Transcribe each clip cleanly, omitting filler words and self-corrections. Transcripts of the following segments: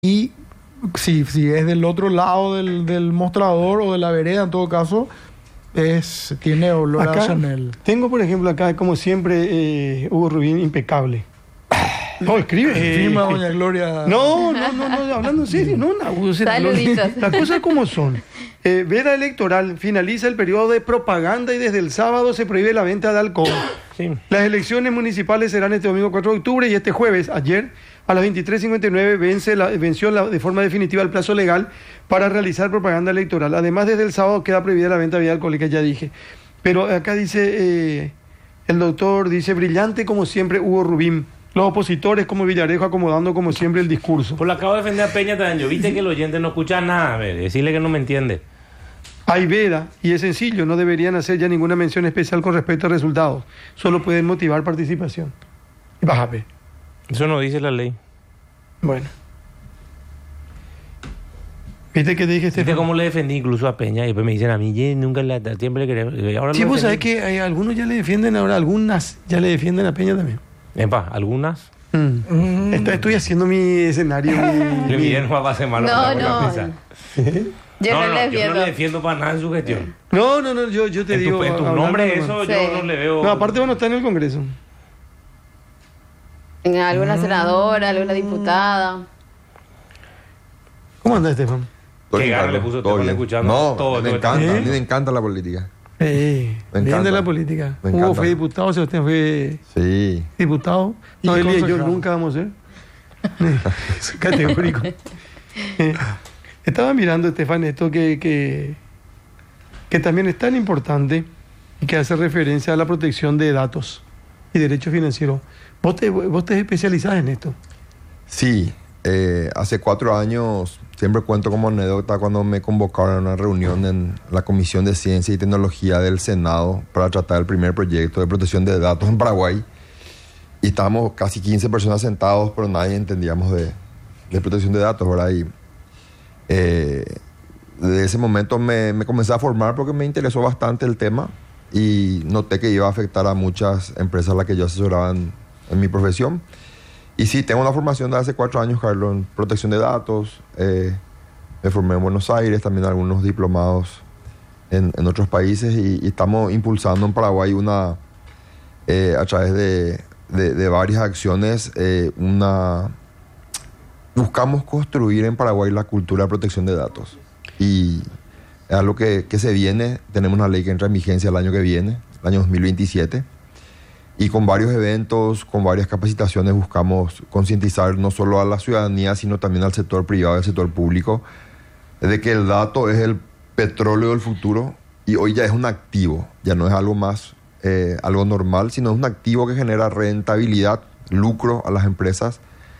Y si es del otro lado del mostrador o de la vereda, en todo caso, tiene olor a Acá Chanel. tengo, por ejemplo, acá, como siempre, Hugo Rubín, impecable. No, escribe. Firma doña Gloria. No, hablando en serio, no, o sea, Saluditos. las cosas como son. Veda electoral, finaliza el periodo de propaganda y desde el sábado se prohíbe la venta de alcohol. Sí. Las elecciones municipales serán este domingo 4 de octubre y este jueves, ayer, a las 23:59, venció de forma definitiva el plazo legal para realizar propaganda electoral. Además, desde el sábado queda prohibida la venta de bebida alcohólica, ya dije. Pero acá dice, el doctor dice, brillante como siempre Hugo Rubín. Los opositores como Villarejo acomodando como siempre el discurso. Pues lo acabo de defender a Peña también. Yo viste que el oyente no escucha nada. A ver, decirle que no me entiende. Hay veda, y es sencillo, no deberían hacer ya ninguna mención especial con respecto a resultados. Solo pueden motivar participación. Y vas a ver. Eso no dice la ley. Bueno. ¿Viste que te dije, ¿Viste Estefan? cómo le defendí incluso a Peña? Y después me dicen a mí, nunca siempre le quería. Ahora Sí, lo vos sabés defendí. que hay algunos ya le defienden ahora, algunas ya le defienden a Peña también. Epa, algunas. Estoy haciendo mi escenario. Le piden no va a ser malo No, para la no. pizza. Yo no, le yo no defiendo. le defiendo para nada en su gestión. No, yo te En digo. tu hablando nombre, nomás. eso Sí. yo no le veo. No, aparte vos no estás en el Congreso. En alguna senadora, alguna diputada. ¿Cómo andás, Estefan? Qué gana le puso todo Estefan bien. escuchando No, todo, me todo encanta, ¿Eh? a mí me encanta la política. Bien encanta. de la política. Me Hugo encanta. fue diputado, Sebastián fue Sí. diputado. Y No, él y yo concejal. nunca vamos a ser. Es categórico. Estaba mirando, Estefan, esto que también es tan importante y que hace referencia a la protección de datos y derechos financieros. Vos te especializás en esto. Sí, hace 4 años, siempre cuento como anécdota cuando me convocaron a una reunión en la Comisión de Ciencia y Tecnología del Senado para tratar el primer proyecto de protección de datos en Paraguay. Y estábamos casi 15 personas sentados, pero nadie entendíamos de protección de datos, ¿verdad? Y desde ese momento me comencé a formar porque me interesó bastante el tema y noté que iba a afectar a muchas empresas a las que yo asesoraba en mi profesión. Y sí, tengo una formación de hace 4 años, Carlos, en protección de datos. Me formé en Buenos Aires, también algunos diplomados en otros países y estamos impulsando en Paraguay a través de varias acciones, buscamos construir en Paraguay la cultura de protección de datos. Y es algo que se viene, tenemos una ley que entra en vigencia el año que viene, el año 2027. Y con varios eventos, con varias capacitaciones buscamos concientizar no solo a la ciudadanía, sino también al sector privado y al sector público, de que el dato es el petróleo del futuro y hoy ya es un activo, ya no es algo más, algo normal, sino es un activo que genera rentabilidad, lucro a las empresas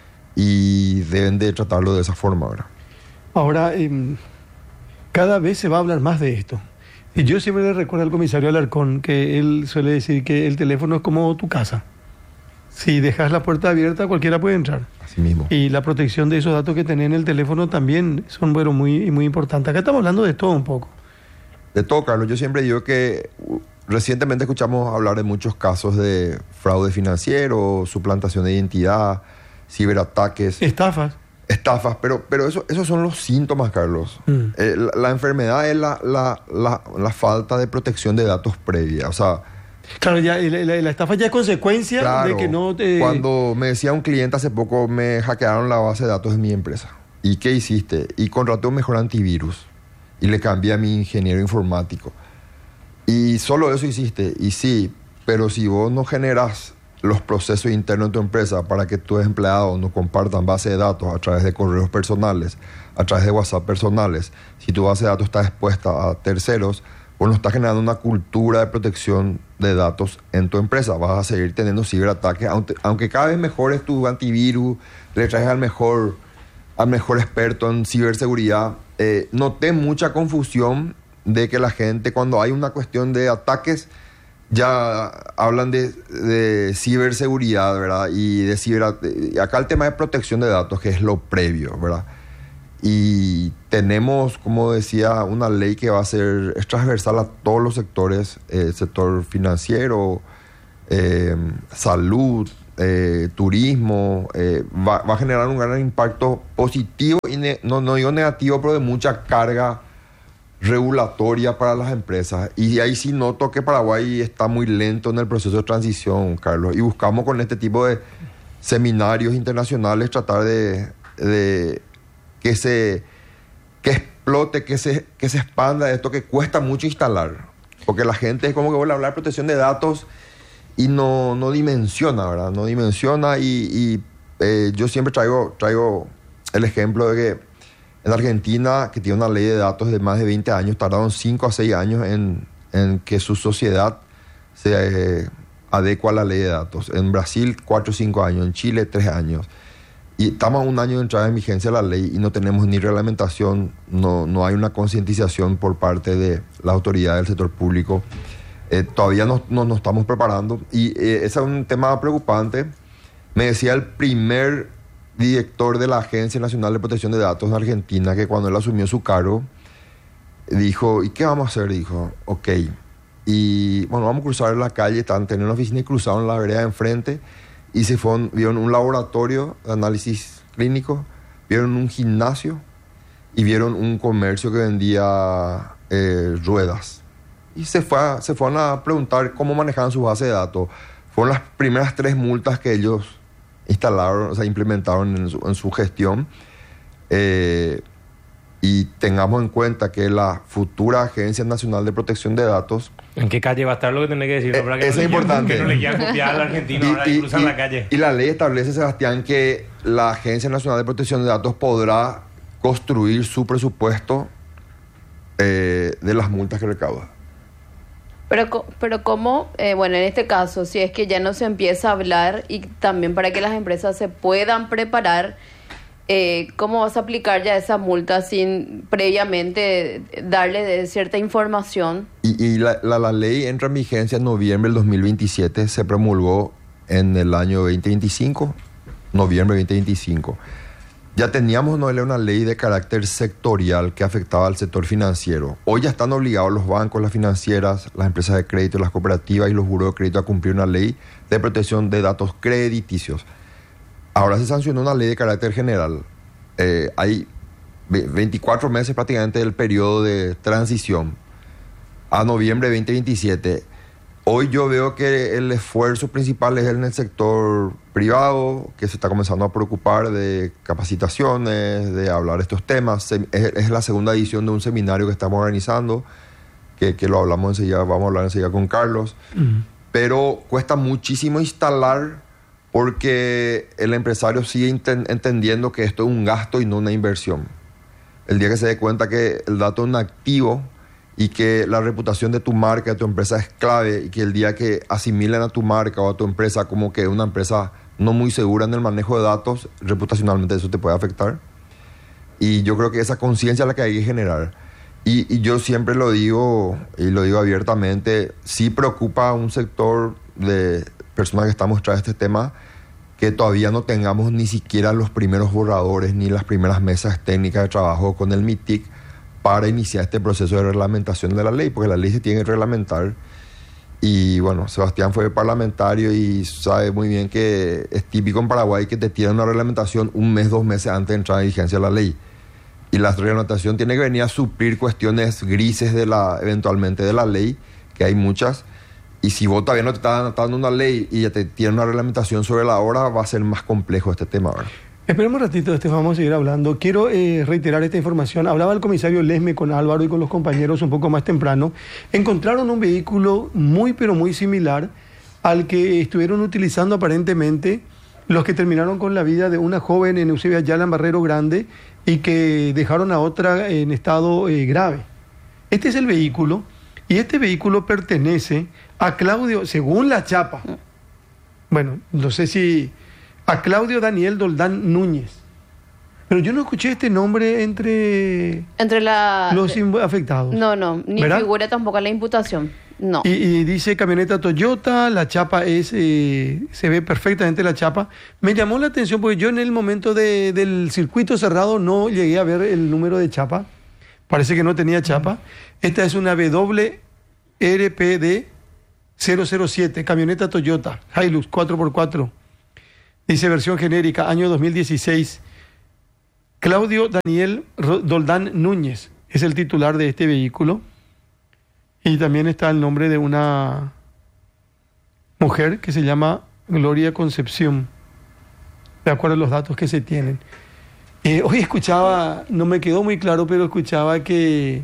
y deben de tratarlo de esa forma, ¿verdad? Ahora, cada vez se va a hablar más de esto. Y yo siempre le recuerdo al comisario Alarcón que él suele decir que el teléfono es como tu casa. Si dejas la puerta abierta, cualquiera puede entrar. Así mismo. Y la protección de esos datos que tenés en el teléfono también son muy importantes. Acá estamos hablando de todo un poco. De todo, Carlos. Yo siempre digo que recientemente escuchamos hablar de muchos casos de fraude financiero, suplantación de identidad, ciberataques, Estafas. estafas, pero esos son los síntomas, Carlos. La enfermedad es la falta de protección de datos previa. O sea, Claro, ya la estafa ya es consecuencia claro, de que no te... cuando me decía un cliente hace poco, me hackearon la base de datos de mi empresa. ¿Y qué hiciste? Y contraté un mejor antivirus. Y le cambié a mi ingeniero informático. Y solo eso hiciste. Y sí, pero si vos no generas los procesos internos de tu empresa para que tus empleados no compartan base de datos a través de correos personales, a través de WhatsApp personales, si tu base de datos está expuesta a terceros, vos no estás generando una cultura de protección de datos en tu empresa. Vas a seguir teniendo ciberataques, aunque cada vez mejores tu antivirus, le traes al mejor experto en ciberseguridad. Noté mucha confusión de que la gente, cuando hay una cuestión de ataques, ya hablan de ciberseguridad, ¿verdad? Y acá el tema de protección de datos, que es lo previo, ¿verdad? Y tenemos, como decía, una ley que va a ser es transversal a todos los sectores, sector financiero, salud, turismo, va a generar un gran impacto positivo y no digo negativo, pero de mucha carga regulatoria para las empresas. Y ahí sí noto que Paraguay está muy lento en el proceso de transición, Carlos, y buscamos con este tipo de seminarios internacionales tratar de que explote, que se expanda esto que cuesta mucho instalar, porque la gente es como que vuelve a hablar de protección de datos y no dimensiona, ¿verdad? No dimensiona y yo siempre traigo el ejemplo de que en Argentina, que tiene una ley de datos de más de 20 años, tardaron 5 a 6 años en que su sociedad se adecua a la ley de datos. En Brasil, 4 o 5 años. En Chile, 3 años. Y estamos a un año de entrada en vigencia de la ley y no tenemos ni reglamentación, no hay una concientización por parte de la autoridad del sector público. Todavía no estamos preparando y ese es un tema preocupante. Me decía el primer director de la Agencia Nacional de Protección de Datos en Argentina, que cuando él asumió su cargo, dijo, ¿y qué vamos a hacer? Dijo, ok, y bueno, vamos a cruzar la calle, estaban teniendo una oficina y cruzaron la vereda de enfrente y vieron un laboratorio de análisis clínico, vieron un gimnasio y vieron un comercio que vendía ruedas. Y se fueron a preguntar cómo manejaban su base de datos. Fueron las primeras 3 multas que ellos instalaron, o sea, implementaron en su gestión. Y tengamos en cuenta que la futura Agencia Nacional de Protección de Datos... ¿En qué calle va a estar lo que tenés que decir? ¿No? Eso es importante. Que no le quieran copiar al argentino ahora y cruzan la calle. Y la ley establece, Sebastián, que la Agencia Nacional de Protección de Datos podrá construir su presupuesto de las multas que recauda. Pero ¿cómo? Bueno, en este caso, si es que ya no se empieza a hablar y también para que las empresas se puedan preparar, ¿cómo vas a aplicar ya esa multa sin previamente darle de cierta información? Y la ley entra en vigencia en noviembre del 2027, se promulgó en el año 2025, noviembre 2025. Ya teníamos, Noelia, una ley de carácter sectorial que afectaba al sector financiero. Hoy ya están obligados los bancos, las financieras, las empresas de crédito, las cooperativas y los buros de crédito a cumplir una ley de protección de datos crediticios. Ahora se sancionó una ley de carácter general. Hay 24 meses prácticamente del periodo de transición a noviembre de 2027. Hoy yo veo que el esfuerzo principal es en el sector privado, que se está comenzando a preocupar de capacitaciones, de hablar de estos temas. Es la segunda edición de un seminario que estamos organizando, que lo hablamos enseguida, vamos a hablar enseguida con Carlos. Pero cuesta muchísimo instalar porque el empresario sigue entendiendo que esto es un gasto y no una inversión. El día que se dé cuenta que el dato es un activo y que la reputación de tu marca, de tu empresa es clave y que el día que asimilen a tu marca o a tu empresa como que una empresa no muy segura en el manejo de datos, reputacionalmente eso te puede afectar. Y yo creo que esa conciencia es la que hay que generar. Y yo siempre lo digo, y lo digo abiertamente, sí preocupa a un sector de personas que estamos tras este tema que todavía no tengamos ni siquiera los primeros borradores ni las primeras mesas técnicas de trabajo con el MITIC para iniciar este proceso de reglamentación de la ley, porque la ley se tiene que reglamentar. Y bueno, Sebastián fue parlamentario y sabe muy bien que es típico en Paraguay que te tiran una reglamentación 1 mes, 2 meses antes de entrar en vigencia la ley. Y la reglamentación tiene que venir a suplir cuestiones grises eventualmente de la ley, que hay muchas. Y si vos todavía no te estás adaptando una ley y ya te tienen una reglamentación sobre la hora, va a ser más complejo este tema, ¿verdad? Esperemos un ratito, Estefan, vamos a seguir hablando. Quiero reiterar esta información. Hablaba el comisario Lesme con Álvaro y con los compañeros un poco más temprano. Encontraron un vehículo muy, pero muy similar al que estuvieron utilizando aparentemente los que terminaron con la vida de una joven en Eusebio Ayala, en Barrero Grande, y que dejaron a otra en estado grave. Este es el vehículo, y este vehículo pertenece a Claudio, según la chapa. Bueno, no sé si... a Claudio Daniel Doldán Núñez. Pero yo no escuché este nombre entre los afectados. No, ni ¿verdad? figura tampoco en la imputación. No. Y dice camioneta Toyota, la chapa se ve perfectamente la chapa. Me llamó la atención porque yo en el momento del circuito cerrado no llegué a ver el número de chapa. Parece que no tenía chapa. Esta es una WRPD 007, camioneta Toyota, Hilux 4x4. Dice versión genérica, año 2016. Claudio Daniel Doldán Núñez es el titular de este vehículo. Y también está el nombre de una mujer que se llama Gloria Concepción, de acuerdo a los datos que se tienen. Hoy escuchaba, no me quedó muy claro, pero escuchaba que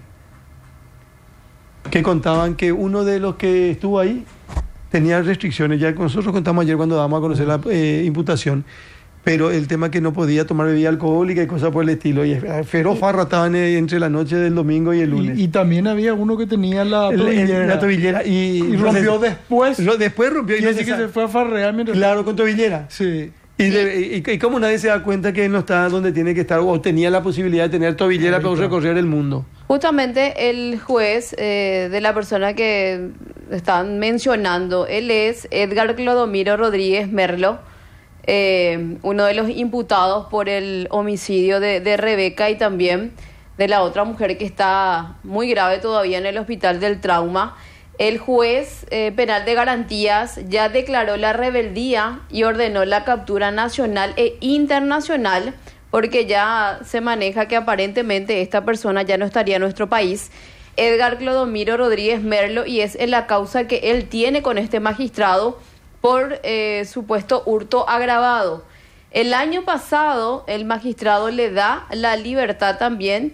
contaban que uno de los que estuvo ahí tenía restricciones. Ya nosotros contamos ayer cuando dábamos a conocer la imputación, pero el tema que no podía tomar bebida alcohólica y cosas por el estilo. Y feroz farra estaban entre la noche del domingo y el lunes. Y también había uno que tenía la tobillera. La tobillera. Y rompió después. Después rompió. Y así que se fue a farrear mientras... Claro, con tobillera. Sí. Y cómo nadie se da cuenta que él no está donde tiene que estar o tenía la posibilidad de tener tobillera para recorrer el mundo. Justamente el juez de la persona que están mencionando, él es Edgar Clodomiro Rodríguez Merlo, uno de los imputados por el homicidio de Rebeca y también de la otra mujer que está muy grave todavía en el hospital del trauma. El juez penal de garantías ya declaró la rebeldía y ordenó la captura nacional e internacional, porque ya se maneja que aparentemente esta persona ya no estaría en nuestro país. Edgar Clodomiro Rodríguez Merlo, y es en la causa que él tiene con este magistrado por supuesto hurto agravado. El año pasado el magistrado le da la libertad también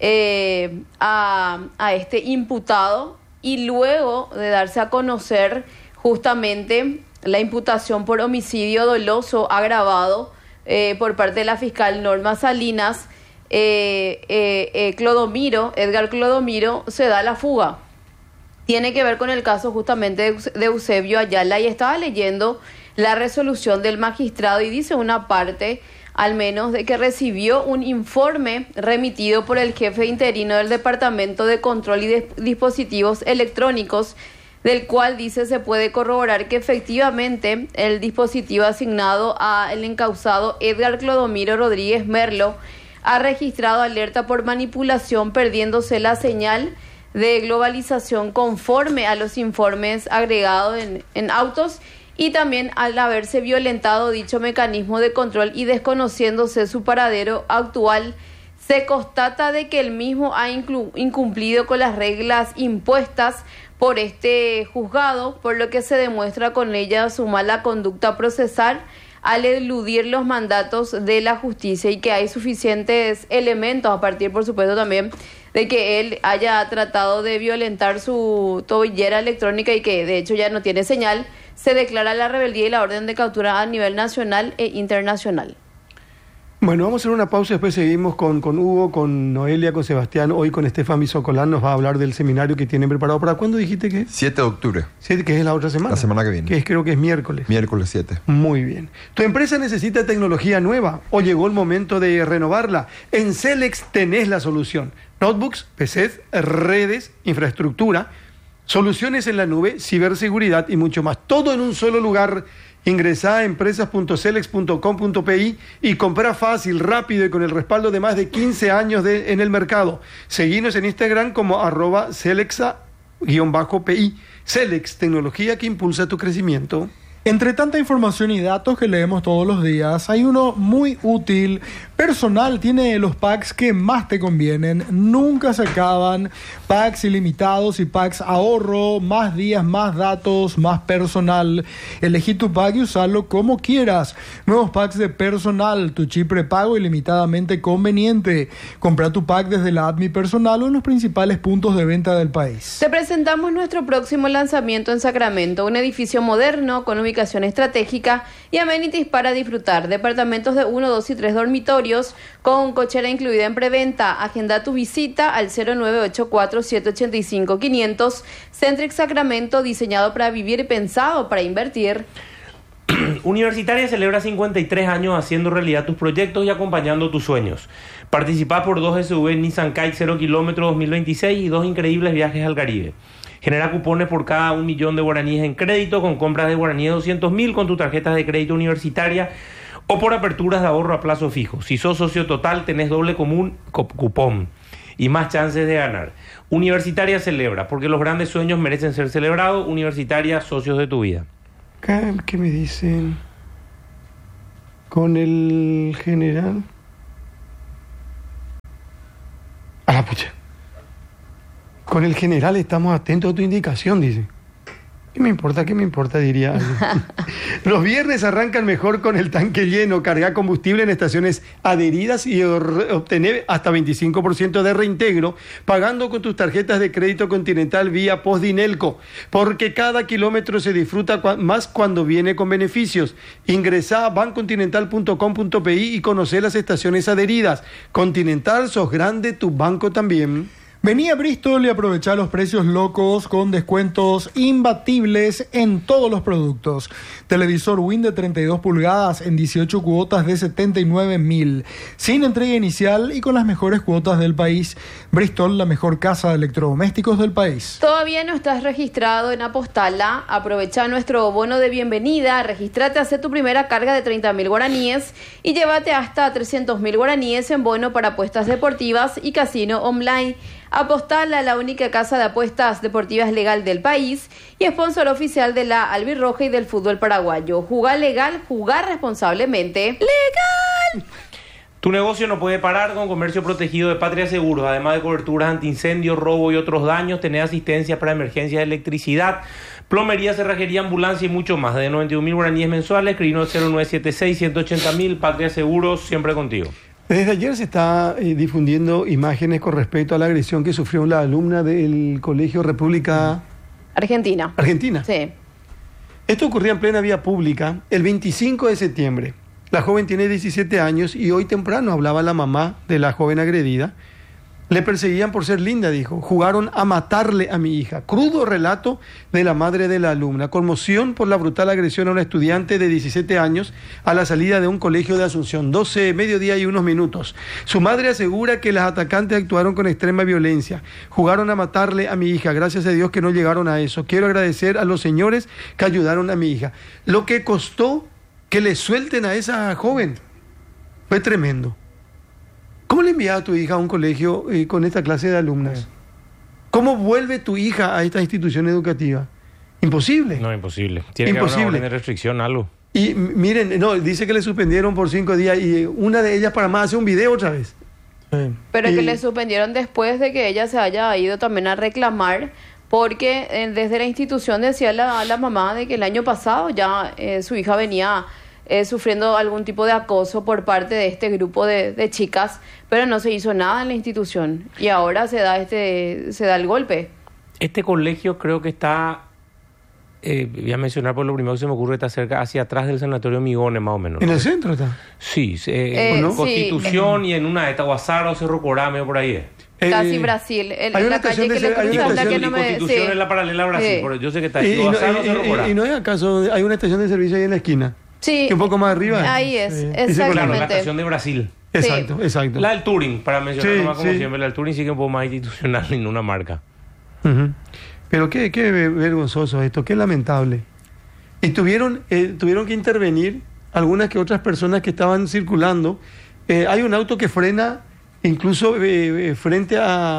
a este imputado, y luego de darse a conocer justamente la imputación por homicidio doloso agravado por parte de la fiscal Norma Salinas, Edgar Clodomiro se da la fuga. Tiene que ver con el caso justamente de Eusebio Ayala, y estaba leyendo la resolución del magistrado y dice una parte al menos de que recibió un informe remitido por el jefe interino del Departamento de Control y Dispositivos Electrónicos, del cual dice se puede corroborar que efectivamente el dispositivo asignado al encausado Edgar Clodomiro Rodríguez Merlo ha registrado alerta por manipulación, perdiéndose la señal de globalización conforme a los informes agregados en autos, y también al haberse violentado dicho mecanismo de control y desconociéndose su paradero actual, se constata de que el mismo ha incumplido con las reglas impuestas por este juzgado, por lo que se demuestra con ella su mala conducta procesal al eludir los mandatos de la justicia, y que hay suficientes elementos a partir, por supuesto, también de que él haya tratado de violentar su tobillera electrónica y que de hecho ya no tiene señal. Se declara la rebeldía y la orden de captura a nivel nacional e internacional. Bueno, vamos a hacer una pausa y después seguimos con Hugo, con Noelia, con Sebastián. Hoy con Estefan Misocolán nos va a hablar del seminario que tienen preparado. ¿Para cuándo dijiste que es? 7 de octubre. 7, que es la otra semana. La semana que viene. Creo que es miércoles. Miércoles 7. Muy bien. ¿Tu empresa necesita tecnología nueva o llegó el momento de renovarla? En Celex tenés la solución. Notebooks, PCs, redes, infraestructura, soluciones en la nube, ciberseguridad y mucho más. Todo en un solo lugar. Ingresá a empresas.celex.com.pi y comprá fácil, rápido y con el respaldo de más de 15 años en el mercado. Seguinos en Instagram como @celexa_pi. Celex, tecnología que impulsa tu crecimiento. Entre tanta información y datos que leemos todos los días, hay uno muy útil. Personal tiene los packs que más te convienen, nunca se acaban. Packs ilimitados y packs ahorro, más días, más datos, más personal. Elegí tu pack y usarlo como quieras. Nuevos packs de Personal, tu chip prepago ilimitadamente conveniente. Compra tu pack desde la app Mi Personal o en los principales puntos de venta del país. Te presentamos nuestro próximo lanzamiento en Sacramento, un edificio moderno con ubicación estratégica y amenities para disfrutar. Departamentos de 1, 2 y 3 dormitorios con cochera incluida en preventa. Agenda tu visita al 0984-785-500. Centric Sacramento, diseñado para vivir y pensado para invertir. Universitaria celebra 53 años haciendo realidad tus proyectos y acompañando tus sueños. Participá por 2 SUV Nissan Kite 0 kilómetros 2026 y 2 increíbles viajes al Caribe. Genera cupones por cada 1 millón de guaraníes en crédito con compras de guaraníes 200.000 con tu tarjeta de crédito universitaria o por aperturas de ahorro a plazo fijo. Si sos socio total, tenés doble cupón y más chances de ganar. Universitaria celebra, porque los grandes sueños merecen ser celebrados. Universitaria, socios de tu vida. ¿Qué me dicen? Con el general. A la pucha. Con el general estamos atentos a tu indicación, dice. ¿Qué me importa? Diría alguien. Los viernes arrancan mejor con el tanque lleno. Carga combustible en estaciones adheridas y obtener hasta 25% de reintegro pagando con tus tarjetas de crédito Continental vía Postdinelco. Porque cada kilómetro se disfruta más cuando viene con beneficios. Ingresá a bancontinental.com.pi y conocé las estaciones adheridas. Continental, sos grande, tu banco también. Vení a Bristol y aprovechá los precios locos con descuentos imbatibles en todos los productos. Televisor Win de 32 pulgadas en 18 cuotas de 79.000, sin entrega inicial y con las mejores cuotas del país. Bristol, la mejor casa de electrodomésticos del país. ¿Todavía no estás registrado en Apostala? Aprovecha nuestro bono de bienvenida, regístrate, hace tu primera carga de 30.000 guaraníes y llévate hasta 300.000 guaraníes en bono para apuestas deportivas y casino online. Apostala, la única casa de apuestas deportivas legal del país y sponsor oficial de la Albirroja y del fútbol paraguayo. Jugar legal, jugar responsablemente. ¡Legal! Tu negocio no puede parar con comercio protegido de Patria Seguros. Además de coberturas antiincendios, robo y otros daños, tenés asistencia para emergencias de electricidad, plomería, cerrajería, ambulancia y mucho más. De 91.000 guaraníes mensuales, escribinos 0976-180.000. Patria Seguros, siempre contigo. Desde ayer se está difundiendo imágenes con respecto a la agresión que sufrió la alumna del Colegio República Argentina. Sí. Esto ocurría en plena vía pública el 25 de septiembre. La joven tiene 17 años y hoy temprano hablaba la mamá de la joven agredida. Le perseguían por ser linda, dijo. Jugaron a matarle a mi hija. Crudo relato de la madre de la alumna. Conmoción por la brutal agresión a una estudiante de 17 años a la salida de un colegio de Asunción. 12, mediodía y unos minutos. Su madre asegura que las atacantes actuaron con extrema violencia. Jugaron a matarle a mi hija. Gracias a Dios que no llegaron a eso. Quiero agradecer a los señores que ayudaron a mi hija. Lo que costó que le suelten a esa joven fue tremendo. ¿Cómo le envías a tu hija a un colegio con esta clase de alumnas? ¿Cómo vuelve tu hija a esta institución educativa? Imposible. No, imposible. Tiene que haber una orden de restricción, algo. Y miren, no, dice que le suspendieron por 5 días y una de ellas para más hace un video otra vez. Pero que le suspendieron después de que ella se haya ido también a reclamar, porque desde la institución decía la mamá de que el año pasado ya su hija venía sufriendo algún tipo de acoso por parte de este grupo de chicas, pero no se hizo nada en la institución y ahora se da el golpe. Este colegio creo que está, voy a mencionar por lo primero que se me ocurre, está cerca, hacia atrás del Sanatorio Migones, más o menos. ¿En el centro está? Sí, ¿no? Constitución y en una de Guasaro, Cerro Corá, medio por ahí. Casi Brasil, hay la calle que le cruza la que no me... Constitución es la paralela a Brasil, yo sé que está ahí. ¿Y no es acaso, hay una estación de servicio ahí en la esquina? Sí. Que un poco más arriba. Ahí es, exactamente. Claro, la estación de Brasil. Exacto, Sí. exacto. La del Turing, para mencionar nomás como sí. siempre, la del Turing sí que es un poco más institucional y no una marca. Uh-huh. Pero qué vergonzoso esto, qué lamentable. Y tuvieron que intervenir algunas que otras personas que estaban circulando. Hay un auto que frena incluso frente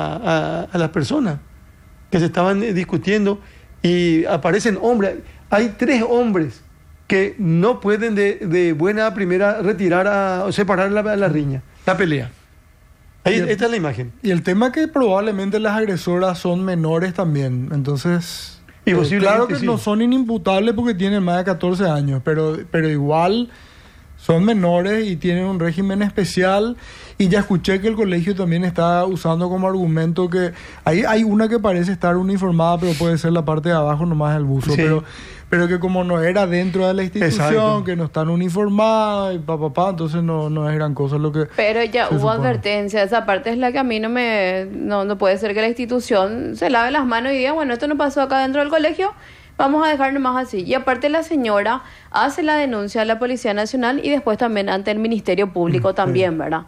a las personas que se estaban discutiendo y aparecen hombres. Hay 3 hombres que no pueden de buena primera retirar o separar la riña, la pelea. Ahí esta es la imagen. Y el tema que probablemente las agresoras son menores también, entonces... Y claro que sí. no son inimputables porque tienen más de 14 años, pero igual son menores y tienen un régimen especial. Y ya escuché que el colegio también está usando como argumento que hay una que parece estar uniformada, pero puede ser la parte de abajo nomás del buzo, Sí. pero que como no era dentro de la institución, Exacto. que no están uniformadas y entonces no es gran cosa lo que... Pero ya se hubo supone. advertencia, esa parte es la que a mí no puede ser que la institución se lave las manos y diga, bueno, esto no pasó acá dentro del colegio, vamos a dejar nomás así. Y aparte la señora hace la denuncia a la Policía Nacional y después también ante el Ministerio Público también, ¿verdad?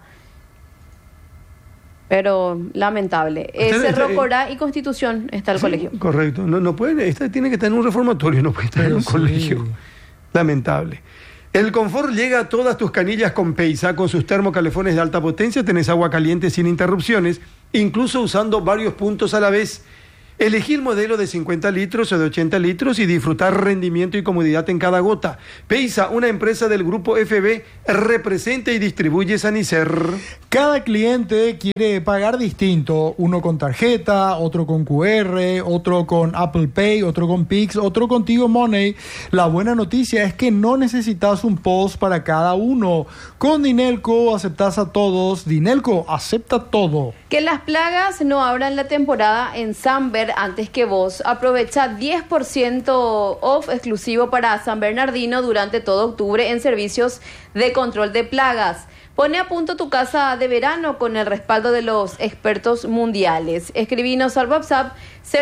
Pero lamentable. Cerro Corá y Constitución está el colegio. Correcto. No puede, esta tiene que estar en un reformatorio, no puede estar en un colegio. Lamentable. El confort llega a todas tus canillas con Peisa. Con sus termocalefones de alta potencia tenés agua caliente sin interrupciones, incluso usando varios puntos a la vez. Elegí el modelo de 50 litros o de 80 litros y disfrutar rendimiento y comodidad en cada gota. Peisa, una empresa del grupo FB, representa y distribuye Sanicer. Cada cliente quiere pagar distinto, uno con tarjeta, otro con QR, otro con Apple Pay, otro con Pix, otro con Tigo Money. La buena noticia es que no necesitas un POS para cada uno. Con Dinelco aceptas a todos, Dinelco acepta todo. Que las plagas no abran la temporada en Samber antes que vos. Aprovecha 10% off exclusivo para San Bernardino durante todo octubre en servicios de control de plagas. Pone a punto tu casa de verano con el respaldo de los expertos mundiales. Escribinos al WhatsApp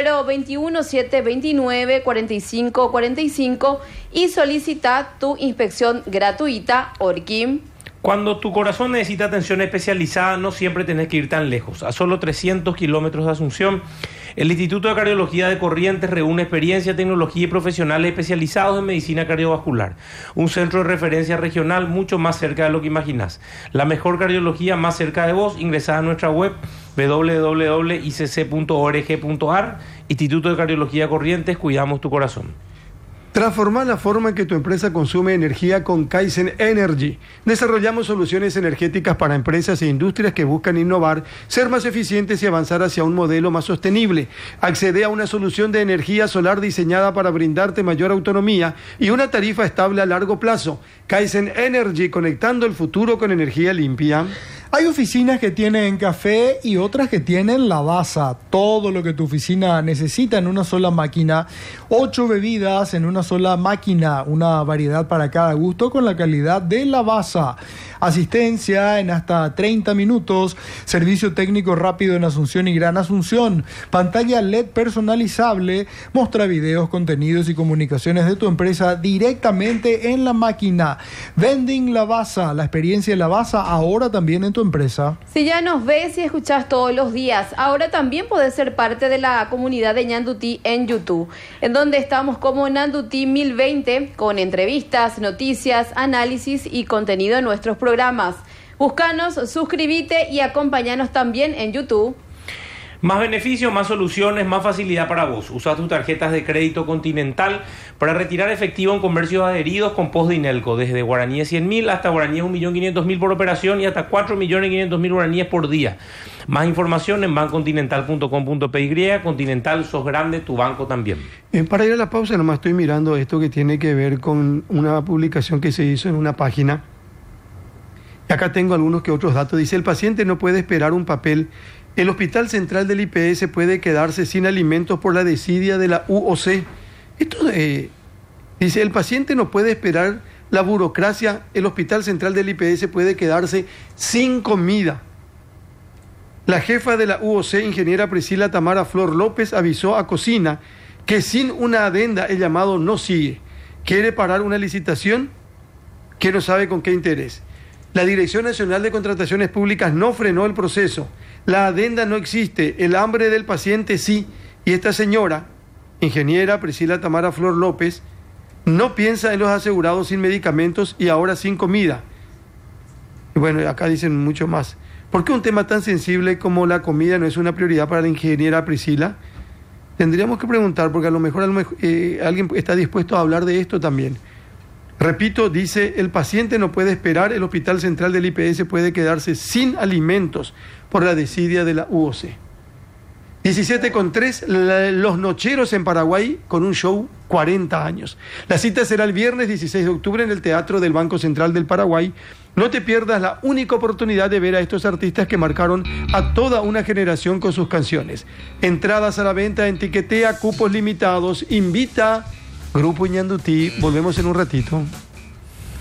021-729-4545 y solicita tu inspección gratuita. Orkim. Cuando tu corazón necesita atención especializada, no siempre tenés que ir tan lejos. A solo 300 kilómetros de Asunción, el Instituto de Cardiología de Corrientes reúne experiencia, tecnología y profesionales especializados en medicina cardiovascular. Un centro de referencia regional mucho más cerca de lo que imaginás. La mejor cardiología más cerca de vos. Ingresá a nuestra web www.icc.org.ar. Instituto de Cardiología Corrientes, cuidamos tu corazón. Transforma la forma en que tu empresa consume energía con Kaizen Energy. Desarrollamos soluciones energéticas para empresas e industrias que buscan innovar, ser más eficientes y avanzar hacia un modelo más sostenible. Accede a una solución de energía solar diseñada para brindarte mayor autonomía y una tarifa estable a largo plazo. Kaizen Energy, conectando el futuro con energía limpia. Hay oficinas que tienen café y otras que tienen Lavazza. Todo lo que tu oficina necesita en una sola máquina. 8 bebidas en una sola máquina. Una variedad para cada gusto con la calidad de Lavazza. Asistencia en hasta 30 minutos. Servicio técnico rápido en Asunción y Gran Asunción. Pantalla LED personalizable. Muestra videos, contenidos y comunicaciones de tu empresa directamente en la máquina. Vending Lavazza. La experiencia de Lavazza ahora también en tu empresa. Si ya nos ves y escuchás todos los días, ahora también podés ser parte de la comunidad de Ñandutí en YouTube, en donde estamos como Ñandutí 1020 con entrevistas, noticias, análisis y contenido en nuestros programas. Búscanos, suscríbete y acompáñanos también en YouTube. Más beneficios, más soluciones, más facilidad para vos. Usa tus tarjetas de crédito Continental para retirar efectivo en comercios adheridos con POS Dinelco, desde guaraníes 100.000 hasta guaraníes 1.500.000 por operación y hasta 4.500.000 guaraníes por día. Más información en bancocontinental.com.py. Continental, sos grande, tu banco también. Para ir a la pausa, nomás estoy mirando esto que tiene que ver con una publicación que se hizo en una página. Y acá tengo algunos que otros datos. Dice, el paciente no puede esperar un papel. El Hospital Central del IPS puede quedarse sin alimentos por la desidia de la UOC. Esto dice, el paciente no puede esperar la burocracia. El Hospital Central del IPS puede quedarse sin comida. La jefa de la UOC, ingeniera Priscila Tamara Flor López, avisó a Cocina que sin una adenda el llamado no sigue. Quiere parar una licitación que no sabe con qué interés. La Dirección Nacional de Contrataciones Públicas no frenó el proceso. La adenda no existe, el hambre del paciente sí. Y esta señora, ingeniera Priscila Tamara Flor López, no piensa en los asegurados sin medicamentos y ahora sin comida. Y bueno, acá dicen mucho más. ¿Por qué un tema tan sensible como la comida no es una prioridad para la ingeniera Priscila? Tendríamos que preguntar, porque a lo mejor alguien está dispuesto a hablar de esto también. Repito, dice, el paciente no puede esperar, el Hospital Central del IPS puede quedarse sin alimentos por la desidia de la UOC. 17:03, los Nocheros en Paraguay con un show 40 años. La cita será el viernes 16 de octubre en el Teatro del Banco Central del Paraguay. No te pierdas la única oportunidad de ver a estos artistas que marcaron a toda una generación con sus canciones. Entradas a la venta en Tiquetea, cupos limitados. Invita Grupo Ñandutí. Volvemos en un ratito.